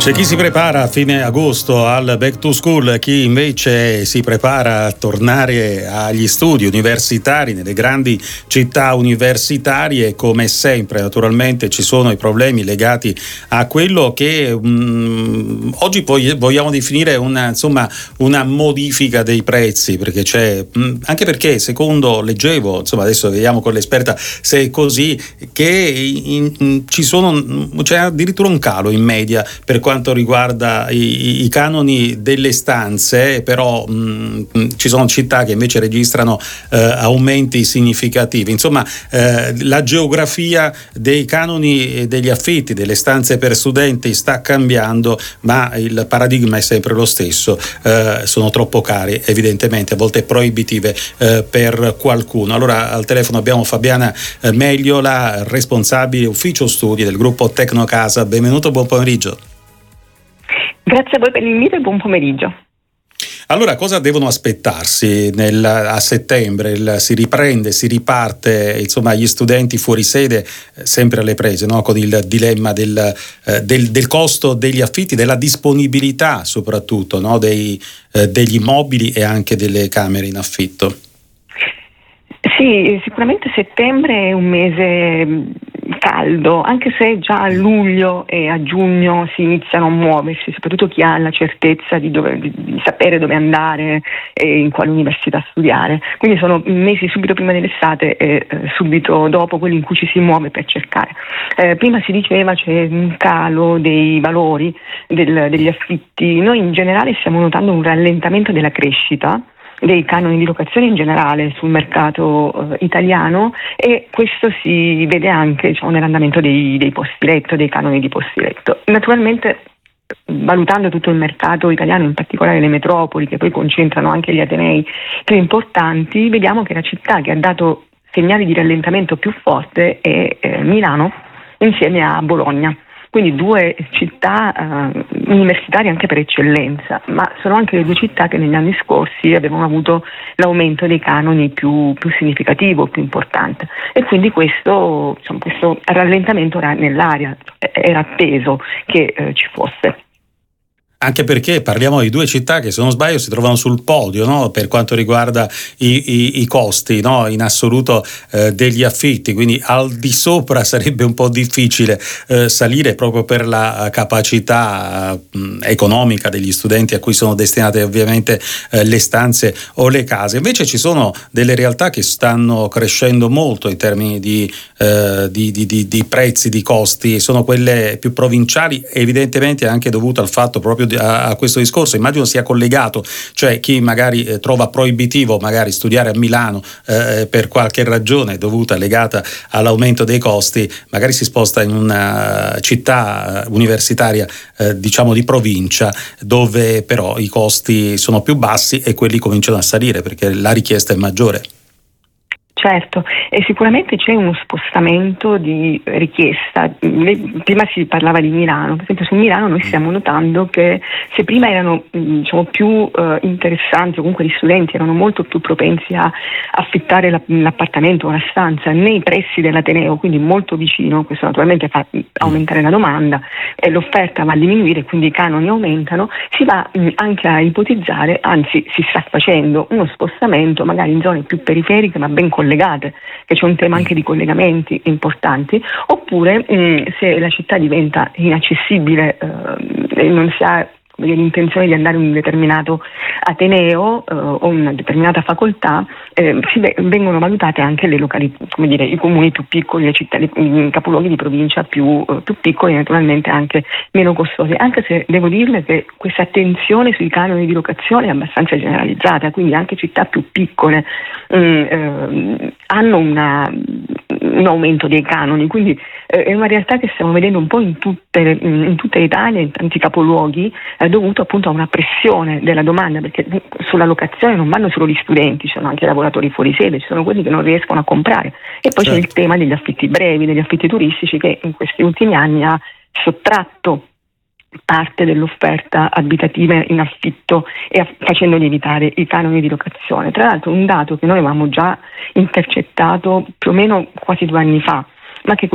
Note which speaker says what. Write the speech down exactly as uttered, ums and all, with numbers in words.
Speaker 1: C'è chi si prepara a fine agosto al back to school, chi invece si prepara a tornare agli studi universitari nelle grandi città universitarie. Come sempre, naturalmente, ci sono i problemi legati a quello che um, oggi poi vogliamo definire una, insomma, una modifica dei prezzi, perché c'è, um, anche perché secondo, leggevo, insomma adesso vediamo con l'esperta se è così, che in, in, ci sono, c'è addirittura un calo in media per quanto riguarda i, i canoni delle stanze, però mh, ci sono città che invece registrano eh, aumenti significativi. Insomma, eh, la geografia dei canoni e degli affitti delle stanze per studenti sta cambiando, ma il paradigma è sempre lo stesso. Eh, sono troppo cari, evidentemente, a volte proibitive eh, per qualcuno. Allora al telefono abbiamo Fabiana eh, Megliola, responsabile ufficio studi del gruppo Tecnocasa. Benvenuto, buon pomeriggio.
Speaker 2: Grazie a voi per l'invito e buon pomeriggio.
Speaker 1: Allora, cosa devono aspettarsi nel, a settembre? Il, si riprende, si riparte, insomma, gli studenti fuori sede eh, sempre alle prese, no? Con il dilemma del, eh, del, del costo degli affitti, della disponibilità soprattutto, no? Dei, eh, degli immobili e anche delle camere in affitto.
Speaker 2: Sì, sicuramente settembre è un mese caldo, anche se già a luglio e a giugno si iniziano a muoversi, soprattutto chi ha la certezza di, dove, di, di sapere dove andare e in quale università studiare. Quindi sono mesi subito prima dell'estate e eh, subito dopo quelli in cui ci si muove per cercare. Eh, prima si diceva c'è un calo dei valori del, degli affitti. Noi in generale stiamo notando un rallentamento della crescita dei canoni di locazione in generale sul mercato eh, italiano, e questo si vede anche, diciamo, nell'andamento dei, dei posti letto, dei canoni di posti letto. Naturalmente, valutando tutto il mercato italiano, in particolare le metropoli che poi concentrano anche gli atenei più importanti, vediamo che la città che ha dato segnali di rallentamento più forte è eh, Milano insieme a Bologna. Quindi due città eh, universitarie anche per eccellenza, ma sono anche le due città che negli anni scorsi avevano avuto l'aumento dei canoni più, più significativo, più importante. E quindi questo, insomma, questo rallentamento era nell'aria, era atteso che eh, ci fosse.
Speaker 1: Anche perché parliamo di due città che, se non sbaglio, si trovano sul podio, no? Per quanto riguarda i, i, i costi, no? In assoluto eh, degli affitti, quindi al di sopra sarebbe un po' difficile eh, salire, proprio per la capacità eh, economica degli studenti a cui sono destinate ovviamente eh, le stanze o le case. Invece ci sono delle realtà che stanno crescendo molto in termini di, eh, di, di, di, di prezzi, di costi, sono quelle più provinciali, evidentemente anche dovuto al fatto proprio di A, a questo discorso, immagino sia collegato, cioè chi magari eh, trova proibitivo magari studiare a Milano eh, per qualche ragione dovuta, legata all'aumento dei costi, magari si sposta in una città universitaria eh, diciamo di provincia, dove però i costi sono più bassi e quelli cominciano a salire perché la richiesta è maggiore.
Speaker 2: Certo, e sicuramente c'è uno spostamento di richiesta. Prima si parlava di Milano, per esempio su Milano noi stiamo notando che se prima erano diciamo più uh, interessanti, o comunque gli studenti erano molto più propensi a affittare la, l'appartamento o la stanza nei pressi dell'ateneo, quindi molto vicino, questo naturalmente fa aumentare la domanda e l'offerta va a diminuire, quindi i canoni aumentano, si va mh, anche a ipotizzare, anzi si sta facendo uno spostamento magari in zone più periferiche ma ben collegate, che c'è un tema anche di collegamenti importanti, oppure mh, se la città diventa inaccessibile eh, e non si ha l'intenzione di andare in un determinato ateneo eh, o una determinata facoltà, eh, si ve- vengono valutate anche le località, come dire, i comuni più piccoli, le città, i capoluoghi di provincia più, eh, più piccoli, naturalmente anche meno costosi, anche se devo dirle che questa attenzione sui canoni di locazione è abbastanza generalizzata, quindi anche città più piccole mh, eh, hanno una, un aumento dei canoni, quindi eh, è una realtà che stiamo vedendo un po' in tutte, le, in tutta l'Italia, in tanti capoluoghi, dovuto appunto a una pressione della domanda, perché sulla locazione non vanno solo gli studenti, ci sono anche lavoratori fuori sede, ci sono quelli che non riescono a comprare, e poi certo. C'è il tema degli affitti brevi, degli affitti turistici, che in questi ultimi anni ha sottratto parte dell'offerta abitativa in affitto e a, facendo lievitare i canoni di locazione. Tra l'altro un dato che noi avevamo già intercettato più o meno quasi due anni fa, ma che